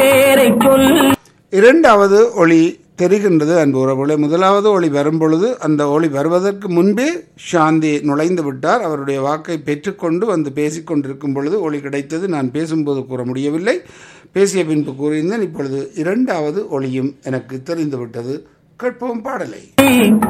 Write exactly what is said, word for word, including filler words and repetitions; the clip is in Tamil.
பேரை சொல். இரண்டாவது ஒளி தெரிகின்றது அன்பு உறவுகளே. முதலாவது ஒளி வரும் பொழுது அந்த ஒளி வருவதற்கு முன்பே சாந்தி நுழைந்து விட்டார். அவருடைய வாக்கை பெற்றுக்கொண்டு வந்து பேசிக்கொண்டிருக்கும் பொழுது ஒளி கிடைத்தது. நான் பேசும்போது கூற முடியவில்லை, பேசிய பின்பு கூறியிருந்தேன். இப்பொழுது இரண்டாவது ஒளியும் எனக்கு தெரிந்துவிட்டது. கேட்போம் பாடலை.